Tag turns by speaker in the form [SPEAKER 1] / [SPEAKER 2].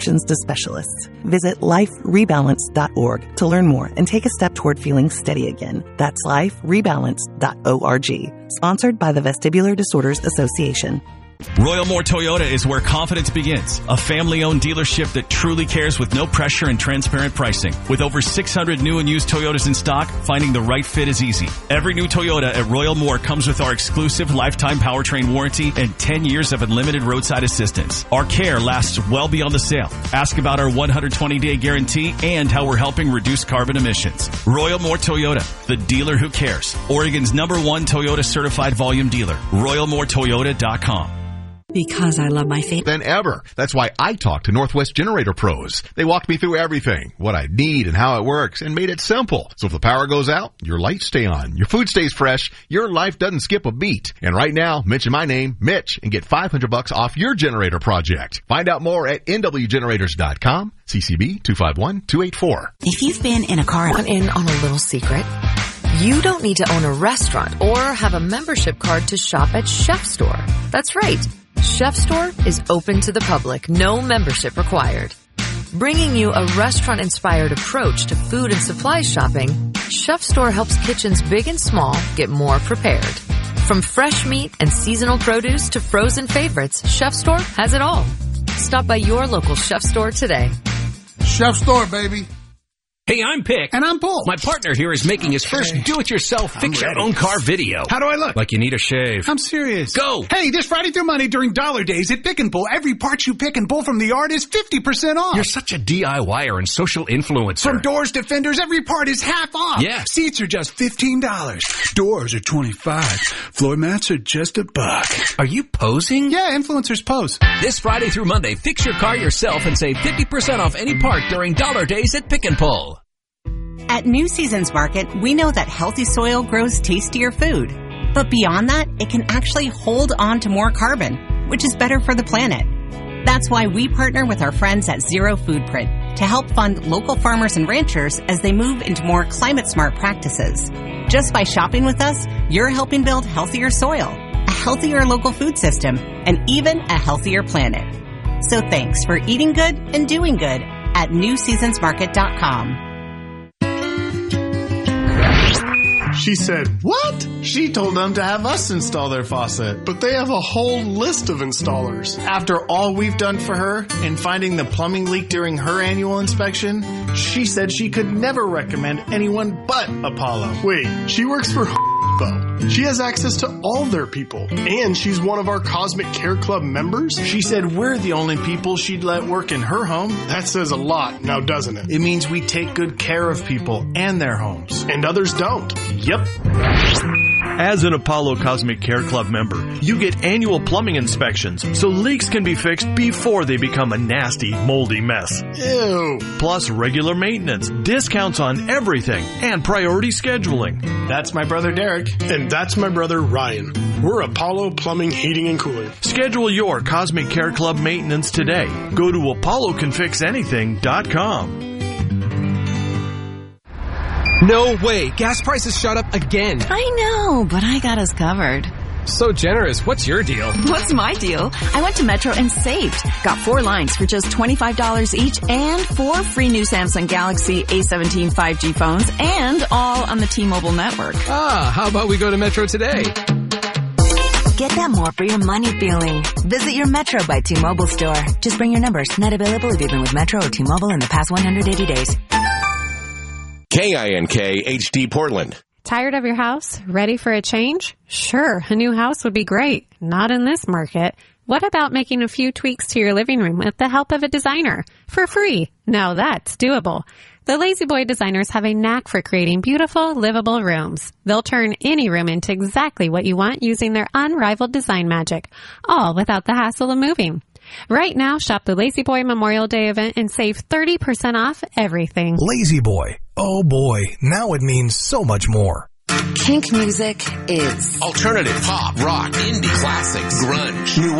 [SPEAKER 1] connections to specialists. Visit liferebalance.org to learn more and take a step toward feeling steady again. That's liferebalance.org. Sponsored by the Vestibular Disorders Association.
[SPEAKER 2] Royal Moore Toyota is where confidence begins. A family-owned dealership that truly cares with no pressure and transparent pricing. With over 600 new and used Toyotas in stock, finding the right fit is easy. Every new Toyota at Royal Moore comes with our exclusive lifetime powertrain warranty and 10 years of unlimited roadside assistance. Our care lasts well beyond the sale. Ask about our 120-day guarantee and how we're helping reduce carbon emissions. Royal Moore Toyota, the dealer who cares. Oregon's #1 Toyota certified volume dealer. RoyalMooreToyota.com.
[SPEAKER 3] Because I love my family.
[SPEAKER 4] Than ever. That's why I talked to Northwest Generator Pros. They walked me through everything, what I need and how it works, and made it simple. So if the power goes out, your lights stay on, your food stays fresh, your life doesn't skip a beat. And right now, mention my name, Mitch, and get $500 off your generator project. Find out more at nwgenerators.com, CCB 251284.
[SPEAKER 3] If you've been in a car
[SPEAKER 5] I'm in on a little secret. You don't need to own a restaurant or have a membership card to shop at Chef Store. That's right. Chef Store is open to the public, no membership required. Bringing you a restaurant-inspired approach to food and supply shopping, Chef Store helps kitchens big and small get more prepared. From fresh meat and seasonal produce to frozen favorites, Chef Store has it all. Stop by your local Chef Store today.
[SPEAKER 6] Chef Store, baby.
[SPEAKER 7] Hey, I'm Pick.
[SPEAKER 6] And I'm Paul.
[SPEAKER 7] My partner here is making his first do-it-yourself fix-your-own-car video.
[SPEAKER 6] How do I look?
[SPEAKER 7] Like you need a shave.
[SPEAKER 6] I'm serious.
[SPEAKER 7] Go!
[SPEAKER 6] Hey, this Friday through Monday during Dollar Days at Pick and Pull, every part you pick and pull from the yard is 50% off.
[SPEAKER 7] You're such a DIYer and social influencer.
[SPEAKER 6] From doors to fenders, every part is half off.
[SPEAKER 7] Yeah.
[SPEAKER 6] Seats are just $15. Doors are $25. Floor mats are just $1.
[SPEAKER 7] Are you posing?
[SPEAKER 6] Yeah, influencers pose.
[SPEAKER 7] This Friday through Monday, fix your car yourself and save 50% off any part during Dollar Days at Pick and Pull.
[SPEAKER 8] At New Seasons Market, we know that healthy soil grows tastier food. But beyond that, it can actually hold on to more carbon, which is better for the planet. That's why we partner with our friends at Zero Foodprint to help fund local farmers and ranchers as they move into more climate-smart practices. Just by shopping with us, you're helping build healthier soil, a healthier local food system, and even a healthier planet. So thanks for eating good and doing good at NewSeasonsMarket.com.
[SPEAKER 9] She said, what? She told them to have us install their faucet, but they have a whole list of installers. After all we've done for her and finding the plumbing leak during her annual inspection, she said she could never recommend anyone but Apollo. Wait, she works for though. She has access to all their people, and she's one of our Cosmic Care Club members. She said we're the only people she'd let work in her home. That says a lot, now doesn't it? It means we take good care of people and their homes, and others don't. Yep.
[SPEAKER 10] As an Apollo Cosmic Care Club member, you get annual plumbing inspections so leaks can be fixed before they become a nasty, moldy mess.
[SPEAKER 9] Ew.
[SPEAKER 10] Plus regular maintenance, discounts on everything, and priority scheduling.
[SPEAKER 9] That's my brother Derek.
[SPEAKER 11] And that's my brother Ryan. We're Apollo Plumbing, Heating, and Cooling.
[SPEAKER 10] Schedule your Cosmic Care Club maintenance today. Go to ApolloCanFixAnything.com.
[SPEAKER 12] No way. Gas prices shot up again.
[SPEAKER 13] I know, but I got us covered.
[SPEAKER 12] So generous. What's your deal?
[SPEAKER 13] What's my deal? I went to Metro and saved. Got 4 lines for just $25 each and 4 free new Samsung Galaxy A17 5G phones and all on the T-Mobile network.
[SPEAKER 12] Ah, how about we go to Metro today?
[SPEAKER 14] Get that more for your money feeling. Visit your Metro by T-Mobile store. Just bring your numbers. Not available if you've been with Metro or T-Mobile in the past 180 days.
[SPEAKER 15] KINK HD Portland.
[SPEAKER 16] Tired of your house? Ready for a change? Sure, a new house would be great. Not in this market. What about making a few tweaks to your living room with the help of a designer? For free. Now that's doable. The Lazy Boy designers have a knack for creating beautiful, livable rooms. They'll turn any room into exactly what you want using their unrivaled design magic, all without the hassle of moving. Right now, shop the Lazy Boy Memorial Day event and save 30% off everything.
[SPEAKER 17] Lazy Boy. Oh boy, now it means so much more.
[SPEAKER 5] Kink music is
[SPEAKER 15] alternative, pop, rock, indie, classics, grunge, new